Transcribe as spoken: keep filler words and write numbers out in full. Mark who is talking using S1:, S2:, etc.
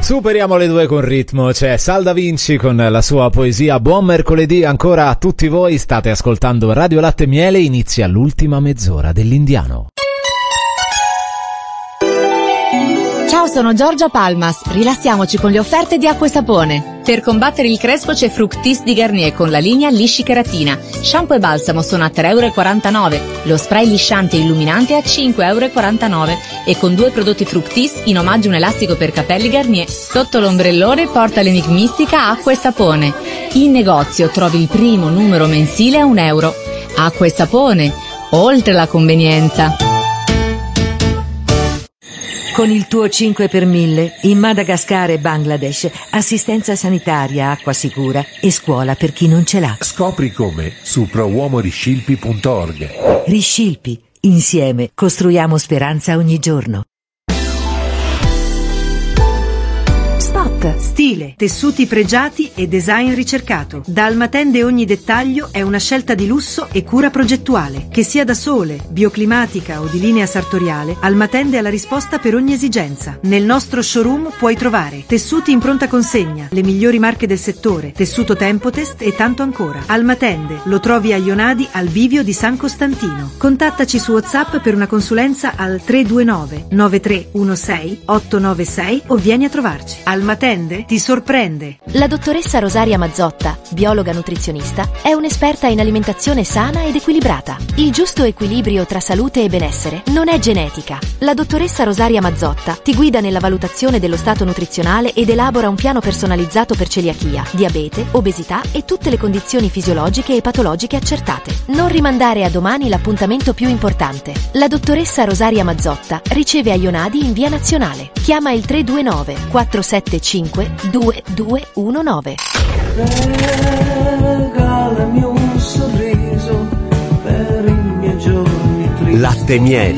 S1: Superiamo le due con ritmo, c'è Sal Da Vinci con la sua poesia. Buon mercoledì ancora a tutti voi, state ascoltando Radio Latte e Miele, inizia l'ultima mezz'ora dell'Indiano.
S2: Ciao, sono Giorgia Palmas, rilassiamoci con le offerte di Acqua e Sapone. Per combattere il crespo c'è Fructis di Garnier con la linea Lisci Keratina. Shampoo e balsamo sono a tre e quarantanove euro, lo spray lisciante e illuminante a cinque e quarantanove euro e con due prodotti Fructis in omaggio un elastico per capelli Garnier. Sotto l'ombrellone porta l'enigmistica Acqua e Sapone. In negozio trovi il primo numero mensile a un euro. Acqua e Sapone, oltre la convenienza.
S3: Con il tuo cinque per mille, in Madagascar e Bangladesh, assistenza sanitaria, acqua sicura e scuola per chi non ce l'ha.
S4: Scopri come su prowuomoriscilpi punto org.
S3: Riscilpi, insieme costruiamo speranza ogni giorno. Spot, stile, tessuti pregiati e design ricercato. Da Almatende ogni dettaglio è una scelta di lusso e cura progettuale. Che sia da sole, bioclimatica o di linea sartoriale, Almatende ha la risposta per ogni esigenza. Nel nostro showroom puoi trovare tessuti in pronta consegna, le migliori marche del settore, tessuto Tempotest e tanto ancora. Almatende lo trovi a Ionadi al bivio di San Costantino. Contattaci su WhatsApp per una consulenza al tre due nove nove tre uno sei otto nove sei o vieni a trovarci. Almatende ti sorprende.
S5: La dottoressa Rosaria Mazzotta, biologa nutrizionista, è un'esperta in alimentazione sana ed equilibrata. Il giusto equilibrio tra salute e benessere non è genetica. La dottoressa Rosaria Mazzotta ti guida nella valutazione dello stato nutrizionale ed elabora un piano personalizzato per celiachia, diabete, obesità e tutte le condizioni fisiologiche e patologiche accertate. Non rimandare a domani l'appuntamento più importante. La dottoressa Rosaria Mazzotta riceve a Ionadi in via Nazionale. Chiama il tre due nove quattro sette cinque due due uno nove.
S6: Regalami un sorriso per i miei giorni tristi.
S7: Latte e Miele.